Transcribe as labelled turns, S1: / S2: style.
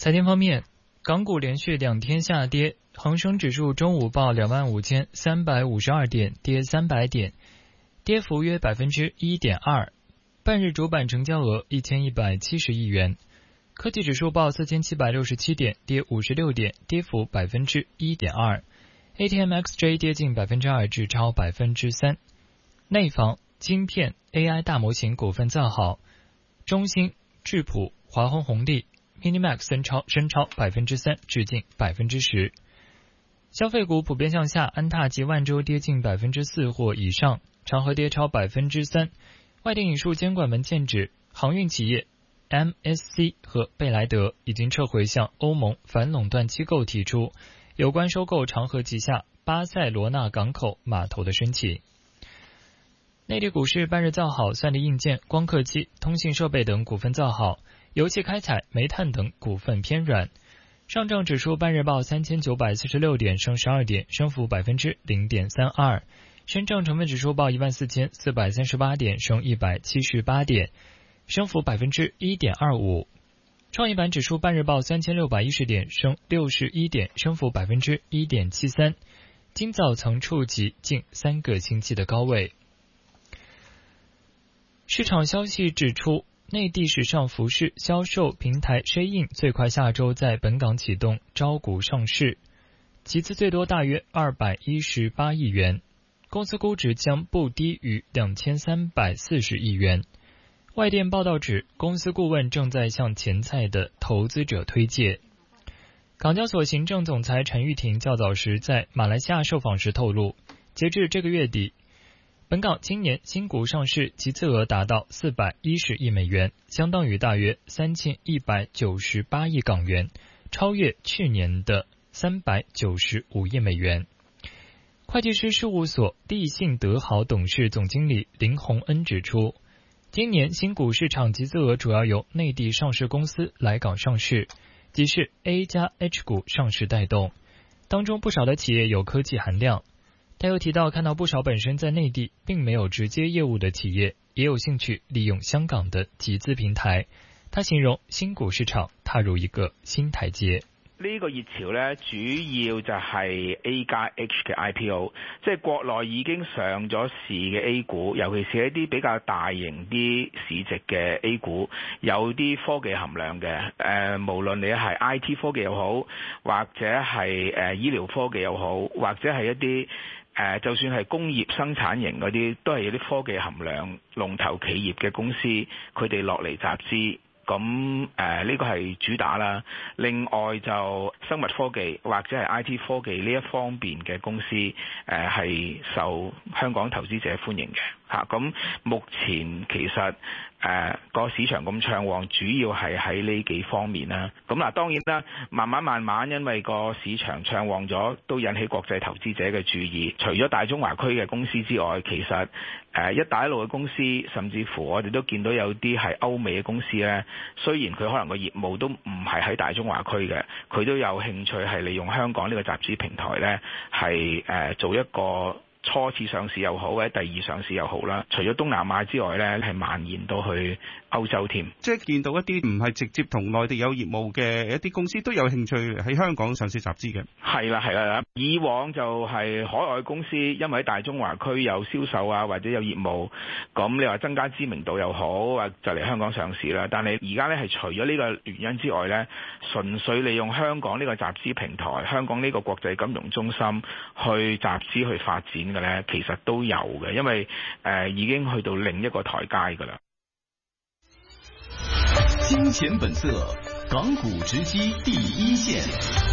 S1: 财经方面，港股连续2天下跌，恒生指数中午报25,352点，跌300点，跌幅约 1.2%， 半日主板成交额1170亿元。科技指数报4767点，跌56点，跌幅 1.2%。 ATMXJ 跌近 2%至超 3%。 内房、晶片、AI 大模型股份造好，中兴、智普、华虹红利、Minimax 升超 3%至近 10%。 消费股普遍向下，安踏及万洲跌近 4% 或以上，长和跌超 3%。 外电引述监管门禁指，航运企业 MSC 和贝莱德已经撤回向欧盟反垄断机构提出有关收购长和旗下巴塞罗那港口码头的申请。内地股市半日造好，算力硬件、光刻机、通信设备等股份造好，油气开采、煤炭等股份偏软。上证指数半日报3946点，升12点，升幅 0.32%。深证成分指数报14438点，升178点，升幅 1.25%。创业板指数半日报3610点，升61点，升幅 1.73%。今早曾触及近3个星期的高位。市场消息指出，内地时尚服饰销售平台 Shein 最快下周在本港启动招股上市，集资最多大约218亿元，公司估值将不低于2340亿元。外电报道指，公司顾问正在向潜在的投资者推介。港交所行政总裁陈玉婷较早时在马来西亚受访时透露，截至这个月底，本港今年新股上市集资额达到410亿美元，相当于大约3198亿港元，超越去年的395亿美元。会计师事务所立信德豪董事总经理林宏恩指出，今年新股市场集资额主要由内地上市公司来港上市，即是 A 加 H 股上市带动，当中不少的企业有科技含量。他又提到，看到不少本身在内地并没有直接业务的企业，也有兴趣利用香港的集资平台。他形容新股市场踏入一个新台阶。
S2: 呢個熱潮呢，主要就係 A 加 H 嘅 IPO， 即係國內已經上咗市嘅 A 股，尤其是一啲比較大型啲市值嘅 A 股，有啲科技含量嘅，無論你係 IT 科技又好，或者係醫療科技又好，或者係一啲就算係工業生產型嗰啲，都係有啲科技含量龍頭企業嘅公司，佢哋落嚟集資。咁呢個係主打啦。另外就生物科技或者係 IT 科技呢一方面嘅公司係受香港投資者歡迎嘅嚇。咁目前其實個市場咁暢旺，主要係喺呢幾方面啦。咁嗱當然啦，慢慢因為個市場暢旺咗，都引起國際投資者嘅注意。除咗大中華區嘅公司之外，其實一帶一路嘅公司，甚至乎我哋都見到有啲係歐美嘅公司咧，雖然佢可能個業務都唔係喺大中華區嘅，佢都有興趣係利用香港呢個集資平台咧，係做一個初次上市又好，或者第二上市又好啦。除咗東南亞之外咧，係蔓延到去歐洲添。
S3: 即係見到一啲唔係直接同內地有業務嘅一啲公司都有興趣喺香港上市集資嘅。係
S2: 啦，以往就係海外公司因為喺大中華區有銷售啊，或者有業務，咁你話增加知名度又好，或就嚟香港上市啦。但係而家咧係除咗呢個原因之外咧，純粹利用香港呢個集資平台，香港呢個國際金融中心去集資去發展嘅咧，其實都有嘅，因為已經去到另一個台階㗎啦。
S4: 金錢本色，港股直擊第一線。